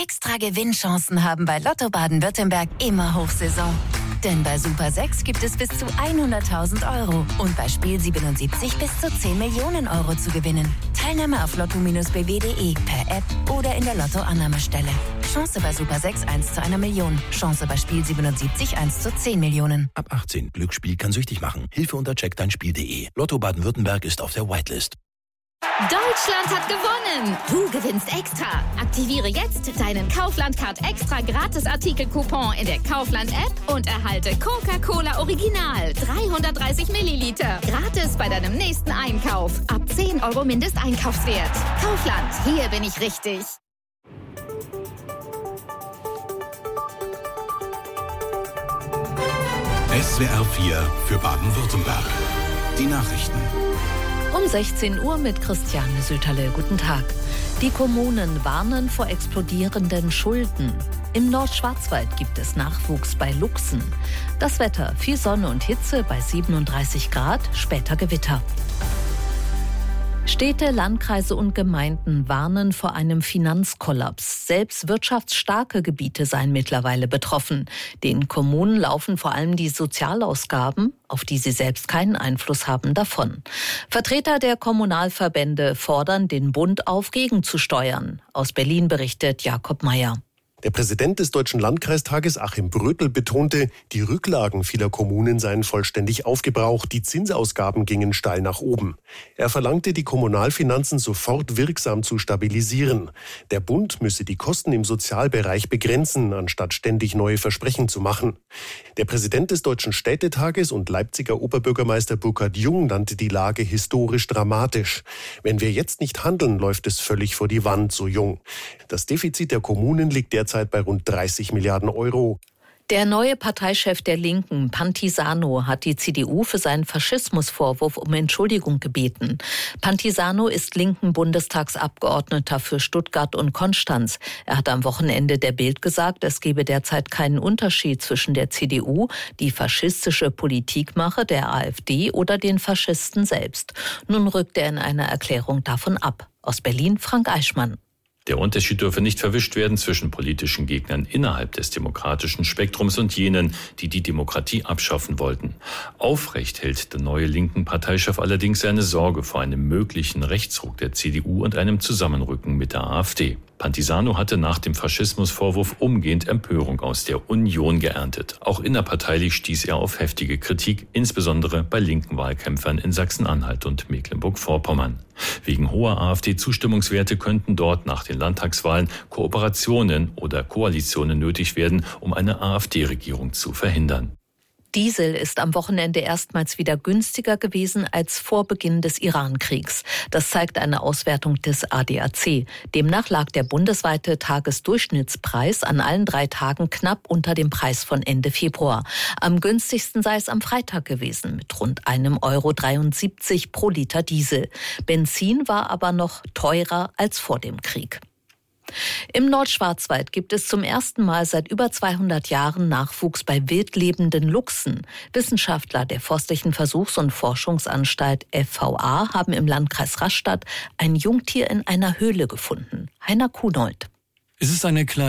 Extra Gewinnchancen haben bei Lotto Baden-Württemberg immer Hochsaison. Denn bei Super 6 gibt es bis zu 100.000 € und bei Spiel 77 bis zu 10 Millionen € zu gewinnen. Teilnahme auf lotto-bw.de, per App oder in der Lotto-Annahmestelle. Chance bei Super 6 1 zu 1 Million. Chance bei Spiel 77 1 zu 10 Millionen. Ab 18. Glücksspiel kann süchtig machen. Hilfe unter checkdeinspiel.de. Lotto Baden-Württemberg ist auf der Whitelist. Deutschland hat gewonnen! Du gewinnst extra! Aktiviere jetzt deinen Kaufland-Card Extra Gratis-Artikel-Coupon in der Kaufland-App und erhalte Coca-Cola Original 330 Milliliter. Gratis bei deinem nächsten Einkauf. Ab 10 € Mindesteinkaufswert. Kaufland, hier bin ich richtig. SWR 4 für Baden-Württemberg. Die Nachrichten. Um 16 Uhr mit Christiane Süterle. Guten Tag. Die Kommunen warnen vor explodierenden Schulden. Im Nordschwarzwald gibt es Nachwuchs bei Luchsen. Das Wetter: viel Sonne und Hitze bei 37 Grad, später Gewitter. Städte, Landkreise und Gemeinden warnen vor einem Finanzkollaps. Selbst wirtschaftsstarke Gebiete seien mittlerweile betroffen. Den Kommunen laufen vor allem die Sozialausgaben, auf die sie selbst keinen Einfluss haben, davon. Vertreter der Kommunalverbände fordern den Bund auf, gegenzusteuern. Aus Berlin berichtet Jakob Meyer. Der Präsident des Deutschen Landkreistages, Achim Brötel, betonte, die Rücklagen vieler Kommunen seien vollständig aufgebraucht, die Zinsausgaben gingen steil nach oben. Er verlangte, die Kommunalfinanzen sofort wirksam zu stabilisieren. Der Bund müsse die Kosten im Sozialbereich begrenzen, anstatt ständig neue Versprechen zu machen. Der Präsident des Deutschen Städtetages und Leipziger Oberbürgermeister Burkhard Jung nannte die Lage historisch dramatisch. Wenn wir jetzt nicht handeln, läuft es völlig vor die Wand, so Jung. Das Defizit der Kommunen liegt derzeit bei rund 30 Milliarden €. Der neue Parteichef der Linken, Pantisano, hat die CDU für seinen Faschismusvorwurf um Entschuldigung gebeten. Pantisano ist linken Bundestagsabgeordneter für Stuttgart und Konstanz. Er hat am Wochenende der Bild gesagt, es gebe derzeit keinen Unterschied zwischen der CDU, die faschistische Politik mache, der AfD oder den Faschisten selbst. Nun rückt er in einer Erklärung davon ab. Aus Berlin Frank Eichmann. Der Unterschied dürfe nicht verwischt werden zwischen politischen Gegnern innerhalb des demokratischen Spektrums und jenen, die die Demokratie abschaffen wollten. Aufrecht hält der neue linken Parteichef allerdings seine Sorge vor einem möglichen Rechtsruck der CDU und einem Zusammenrücken mit der AfD. Pantisano hatte nach dem Faschismusvorwurf umgehend Empörung aus der Union geerntet. Auch innerparteilich stieß er auf heftige Kritik, insbesondere bei linken Wahlkämpfern in Sachsen-Anhalt und Mecklenburg-Vorpommern. Wegen hoher AfD-Zustimmungswerte könnten dort nach den Landtagswahlen Kooperationen oder Koalitionen nötig werden, um eine AfD-Regierung zu verhindern. Diesel ist am Wochenende erstmals wieder günstiger gewesen als vor Beginn des Iran-Kriegs. Das zeigt eine Auswertung des ADAC. Demnach lag der bundesweite Tagesdurchschnittspreis an allen 3 Tagen knapp unter dem Preis von Ende Februar. Am günstigsten sei es am Freitag gewesen, mit rund 1,73 € pro Liter Diesel. Benzin war aber noch teurer als vor dem Krieg. Im Nordschwarzwald gibt es zum ersten Mal seit über 200 Jahren Nachwuchs bei wildlebenden Luchsen. Wissenschaftler der Forstlichen Versuchs- und Forschungsanstalt FVA haben im Landkreis Rastatt ein Jungtier in einer Höhle gefunden. Heiner Kunold. Es ist eine kleine